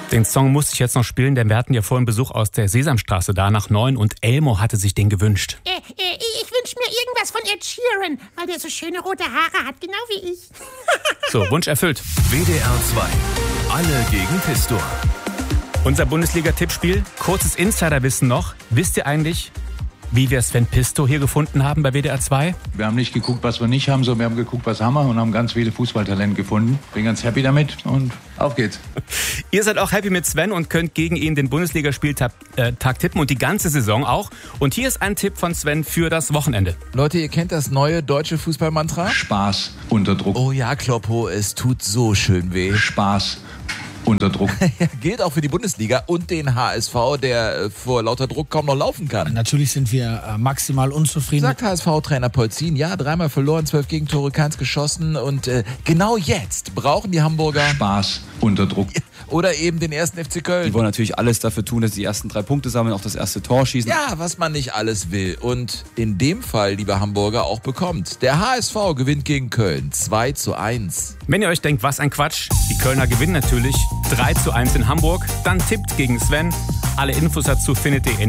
Den Song musste ich jetzt noch spielen, denn wir hatten ja vorhin Besuch aus der Sesamstraße da nach 9 und Elmo hatte sich den gewünscht. Ich wünsche mir irgendwas von Ed Sheeran, weil der so schöne rote Haare hat, genau wie ich. So, Wunsch erfüllt. WDR 2. Alle gegen Pistor. Unser Bundesliga-Tippspiel, kurzes Insiderwissen noch. Wisst ihr eigentlich, wie wir Sven Pisto hier gefunden haben bei WDR 2? Wir haben nicht geguckt, was wir nicht haben, sondern wir haben geguckt, was haben wir und haben ganz viele Fußballtalente gefunden. Bin ganz happy damit und auf geht's. Ihr seid auch happy mit Sven und könnt gegen ihn den Bundesligaspieltag tippen und die ganze Saison auch. Und hier ist ein Tipp von Sven für das Wochenende. Leute, ihr kennt das neue deutsche Fußballmantra? Spaß unter Druck. Oh ja, Kloppo, es tut so schön weh. Spaß unter Druck. Gilt auch für die Bundesliga und den HSV, der vor lauter Druck kaum noch laufen kann. Natürlich sind wir maximal unzufrieden. Sagt HSV-Trainer Polzin, ja, 3-mal verloren, 12 Gegentore, keins geschossen und genau jetzt brauchen die Hamburger Spaß unter Druck. Oder eben den ersten FC Köln. Die wollen natürlich alles dafür tun, dass sie die ersten 3 Punkte sammeln, auch das erste Tor schießen. Ja, was man nicht alles will und in dem Fall, liebe Hamburger, auch bekommt. Der HSV gewinnt gegen Köln 2:1. Wenn ihr euch denkt, was ein Quatsch, die Kölner gewinnen natürlich 3:1 in Hamburg, dann tippt gegen Sven. Alle Infos dazu findet ihr in